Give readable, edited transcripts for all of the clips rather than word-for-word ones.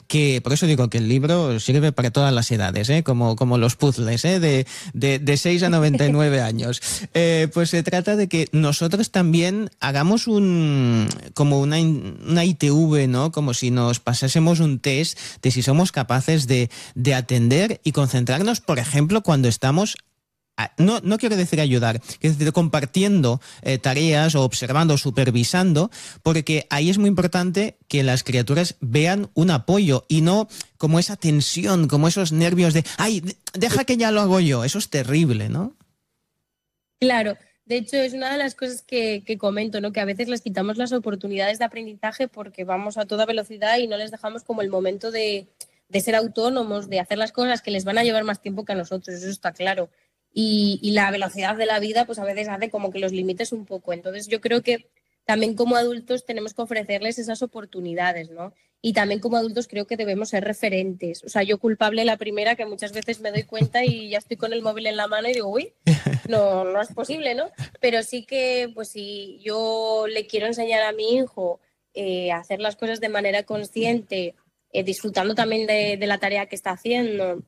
que por eso digo que el libro sirve para todas las edades, como los puzzles, de 6 a 99 años. Pues se trata de que nosotros también hagamos como una ITV, ¿no? Como si nos pasásemos un test de si somos capaces de atender y concentrarnos, por ejemplo, cuando estamos... No quiero decir ayudar, quiero decir compartiendo tareas o observando, supervisando, porque ahí es muy importante que las criaturas vean un apoyo y no como esa tensión, como esos nervios de ¡ay, deja que ya lo hago yo! Eso es terrible, ¿no? Claro, de hecho es una de las cosas que comento, ¿no? Que a veces les quitamos las oportunidades de aprendizaje porque vamos a toda velocidad y no les dejamos como el momento de ser autónomos, de hacer las cosas que les van a llevar más tiempo que a nosotros, eso está claro. Y la velocidad de la vida pues a veces hace como que los limites un poco. Entonces yo creo que también como adultos tenemos que ofrecerles esas oportunidades, ¿no? Y también como adultos creo que debemos ser referentes. O sea, yo culpable la primera, que muchas veces me doy cuenta y ya estoy con el móvil en la mano y digo, uy, no es posible, ¿no? Pero sí que, pues si yo le quiero enseñar a mi hijo a hacer las cosas de manera consciente, disfrutando también de la tarea que está haciendo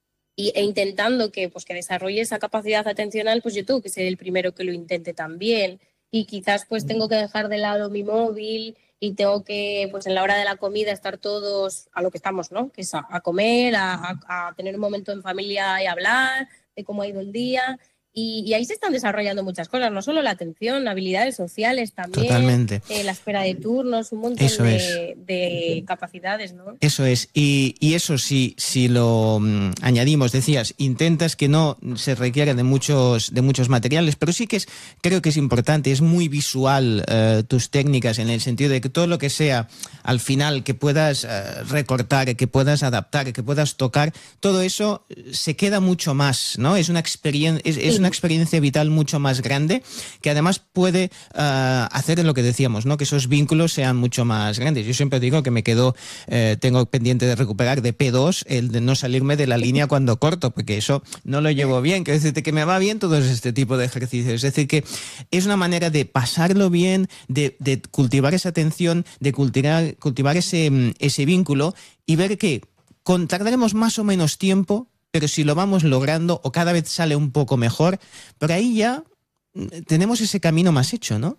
e intentando que desarrolle esa capacidad atencional, pues yo tengo que ser el primero que lo intente también. Y quizás pues tengo que dejar de lado mi móvil y tengo que, pues en la hora de la comida, estar todos a lo que estamos, ¿no? Que es a comer, a tener un momento en familia y hablar de cómo ha ido el día. Y ahí se están desarrollando muchas cosas, no solo la atención, habilidades sociales también, Totalmente. la espera de turnos, un montón Eso es. de capacidades, ¿no? Eso es, y eso si lo añadimos, decías, intentas que no se requiera de muchos materiales, pero sí que creo que es importante, es muy visual tus técnicas en el sentido de que todo lo que sea al final que puedas recortar, que puedas adaptar, que puedas tocar, todo eso se queda mucho más, ¿no? Es una experiencia vital mucho más grande que además puede hacer lo que decíamos, ¿no? Que esos vínculos sean mucho más grandes. Yo siempre digo que me quedo tengo pendiente de recuperar de P2 el de no salirme de la línea cuando corto, porque eso no lo llevo bien. Quiero decirte que me va bien todo este tipo de ejercicios. Es decir, que es una manera de pasarlo bien, de cultivar esa atención, de cultivar ese vínculo y ver que tardaremos más o menos tiempo, pero si lo vamos logrando o cada vez sale un poco mejor, por ahí ya tenemos ese camino más hecho, ¿no?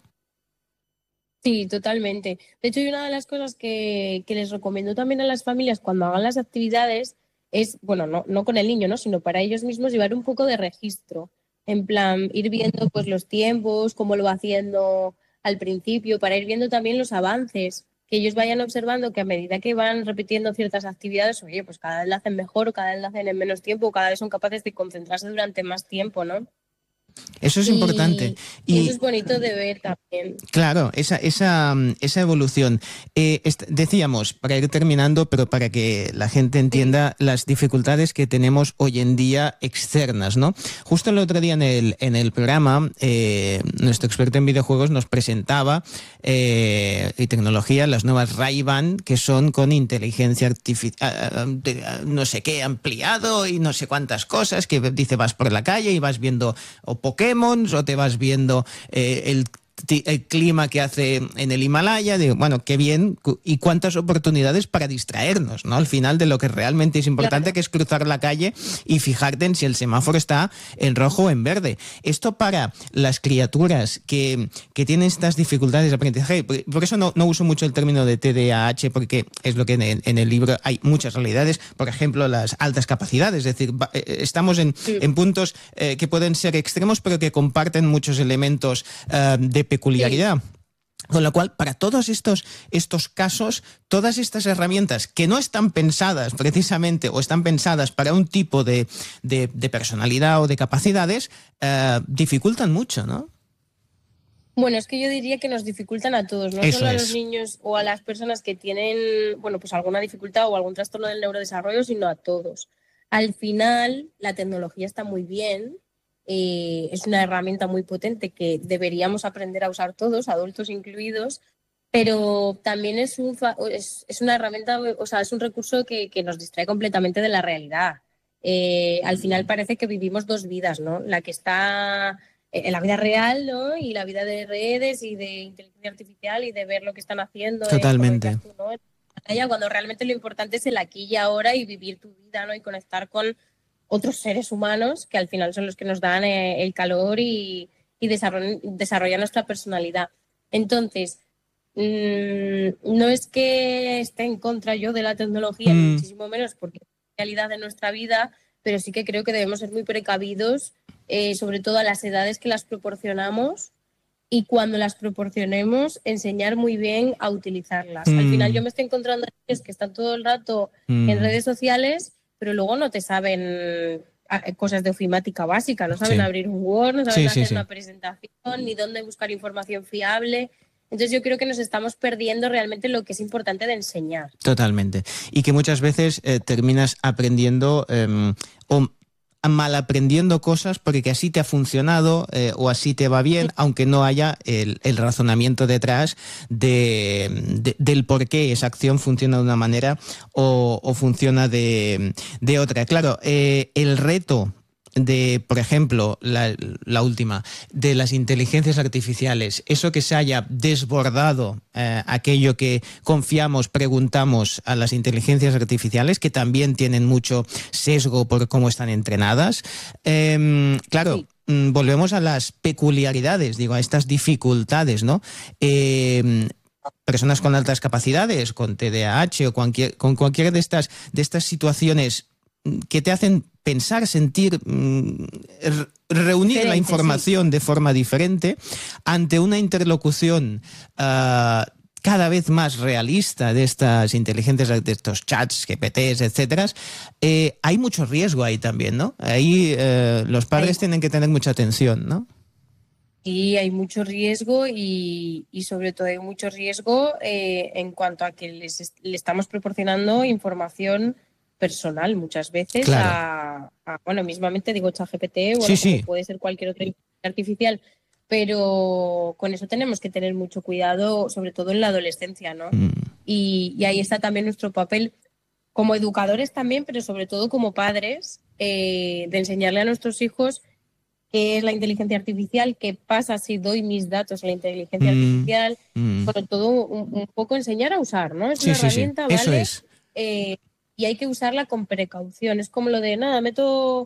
Sí, totalmente. De hecho, y una de las cosas que les recomiendo también a las familias cuando hagan las actividades es, bueno, no con el niño, ¿no? Sino para ellos mismos llevar un poco de registro. En plan, ir viendo pues los tiempos, cómo lo va haciendo al principio, para ir viendo también los avances, que ellos vayan observando que a medida que van repitiendo ciertas actividades, oye, pues cada vez lo hacen mejor, o cada vez lo hacen en menos tiempo, o cada vez son capaces de concentrarse durante más tiempo, ¿no? Eso es importante. Y eso es bonito de ver también. Claro, esa evolución. Decíamos, para ir terminando, pero para que la gente entienda las dificultades que tenemos hoy en día externas, ¿no? Justo el otro día en el programa, nuestro experto en videojuegos nos presentaba y tecnología, las nuevas Ray-Ban, que son con inteligencia artificial, no sé qué, ampliado y no sé cuántas cosas, que dice vas por la calle y vas viendo o Pokémon o te vas viendo el clima que hace en el Himalaya, digo, bueno, qué bien y cuántas oportunidades para distraernos, ¿no? Al final de lo que realmente es importante, claro, que es cruzar la calle y fijarte en si el semáforo está en rojo o en verde. Esto para las criaturas que tienen estas dificultades de aprendizaje, por eso no uso mucho el término de TDAH, porque es lo que en el libro hay muchas realidades, por ejemplo, las altas capacidades, es decir, estamos en puntos que pueden ser extremos, pero que comparten muchos elementos de peculiaridad. Sí. Con lo cual, para todos estos casos, todas estas herramientas que no están pensadas precisamente o están pensadas para un tipo de personalidad o de capacidades, dificultan mucho, ¿no? Bueno, es que yo diría que nos dificultan a todos, no Eso solo a es. los niños o a las personas que tienen, bueno, pues alguna dificultad o algún trastorno del neurodesarrollo, sino a todos. Al final, la tecnología está muy bien, es una herramienta muy potente que deberíamos aprender a usar todos, adultos incluidos, pero también es una herramienta, o sea, es un recurso que nos distrae completamente de la realidad. Al final parece que vivimos dos vidas, ¿no? La que está en la vida real, ¿no? Y la vida de redes y de inteligencia artificial y de ver lo que están haciendo, como Totalmente. decías tú, ¿no? pantalla, cuando realmente lo importante es el aquí y ahora y vivir tu vida, ¿no? Y conectar con otros seres humanos que al final son los que nos dan el calor y desarrollan nuestra personalidad. Entonces, no es que esté en contra yo de la tecnología, ni muchísimo menos, porque es la realidad de nuestra vida, pero sí que creo que debemos ser muy precavidos, sobre todo a las edades que las proporcionamos, y cuando las proporcionemos, enseñar muy bien a utilizarlas. Al final yo me estoy encontrando niños que están todo el rato en redes sociales, pero luego no te saben cosas de ofimática básica, no saben abrir un Word, no saben hacer una presentación, ni dónde buscar información fiable. Entonces yo creo que nos estamos perdiendo realmente lo que es importante de enseñar. Totalmente. Y que muchas veces terminas aprendiendo o mal aprendiendo cosas porque así te ha funcionado o así te va bien, aunque no haya el razonamiento detrás del por qué esa acción funciona de una manera o funciona de otra. Claro, el reto de, por ejemplo, la última, de las inteligencias artificiales, eso que se haya desbordado aquello que confiamos, preguntamos a las inteligencias artificiales, que también tienen mucho sesgo por cómo están entrenadas. Claro, sí. Volvemos a las peculiaridades, digo, a estas dificultades, ¿no? Personas con altas capacidades, con TDAH o con cualquiera de estas situaciones que te hacen pensar, sentir, reunir la información de forma diferente ante una interlocución cada vez más realista de estas inteligencias, de estos chats, GPTs, etcétera. Hay mucho riesgo ahí también, ¿no? Ahí los padres tienen que tener mucha atención, ¿no? Sí, hay mucho riesgo y sobre todo hay mucho riesgo en cuanto a que le estamos proporcionando información personal muchas veces, claro. Bueno, mismamente digo ChatGPT, bueno, sí. Puede ser cualquier otra inteligencia artificial, pero con eso tenemos que tener mucho cuidado, sobre todo en la adolescencia, ¿no? Y ahí está también nuestro papel como educadores también, pero sobre todo como padres, de enseñarle a nuestros hijos qué es la inteligencia artificial, qué pasa si doy mis datos a la inteligencia artificial, sobre todo un poco enseñar a usar, ¿no? Es una herramienta, ¿vale? Eso es. Y hay que usarla con precaución. Es como lo de, nada, meto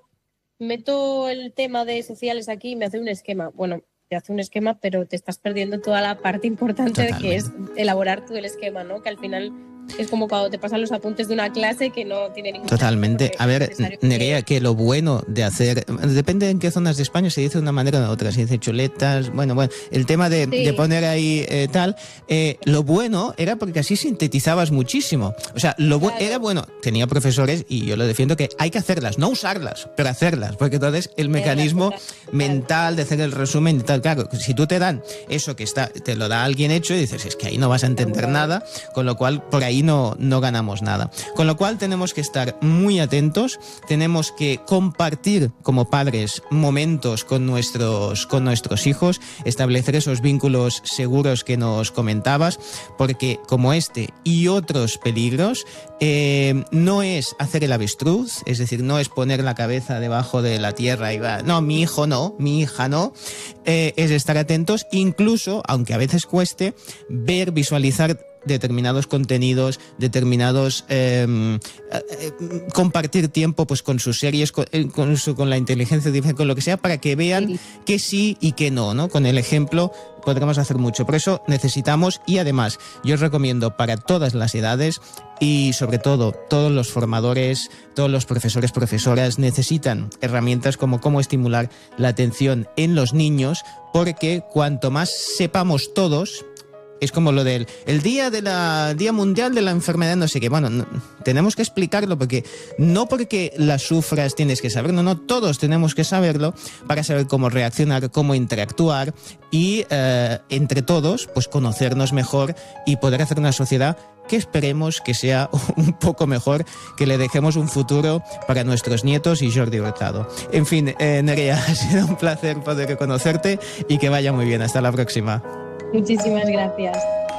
el tema de sociales aquí y me hace un esquema. Bueno, te hace un esquema, pero te estás perdiendo toda la parte importante de que es elaborar tú el esquema, ¿no? Que al final es como cuando te pasan los apuntes de una clase que no tiene ningún... Totalmente. A ver, Nerea, que lo bueno de hacer... Depende en qué zonas de España se dice de una manera o de otra. Se dice chuletas... Bueno, el tema de poner ahí tal... lo bueno era porque así sintetizabas muchísimo. O sea, claro. Era bueno. Tenía profesores, y yo lo defiendo, que hay que hacerlas, no usarlas, pero hacerlas. Porque entonces el mecanismo mental de hacer el resumen y tal, claro, si tú te dan eso que te lo da alguien hecho y dices, es que ahí no vas a entender nada, con lo cual por ahí no ganamos nada. Con lo cual tenemos que estar muy atentos, tenemos que compartir como padres momentos con nuestros hijos, establecer esos vínculos seguros que nos comentabas, porque como este y otros peligros, no es hacer el avestruz, es decir, no es poner la cabeza debajo de la tierra y va, no, mi hijo no, mi hija no, es estar atentos, incluso, aunque a veces cueste, ver, visualizar determinados contenidos, compartir tiempo pues con sus series, con la inteligencia artificial, con lo que sea, para que vean que sí y que no, con el ejemplo podremos hacer mucho. Por eso necesitamos, y además yo os recomiendo para todas las edades, y sobre todo todos los formadores, todos los profesores, profesoras necesitan herramientas como cómo estimular la atención en los niños, porque cuanto más sepamos todos, es como lo del Día Mundial de la Enfermedad no sé qué. Bueno, tenemos que explicarlo porque la sufras tienes que saberlo, no, todos tenemos que saberlo para saber cómo reaccionar, cómo interactuar y entre todos pues conocernos mejor y poder hacer una sociedad que esperemos que sea un poco mejor, que le dejemos un futuro para nuestros nietos y Jordi Hurtado. En fin, Nerea, ha sido un placer poder conocerte y que vaya muy bien. Hasta la próxima. Muchísimas gracias.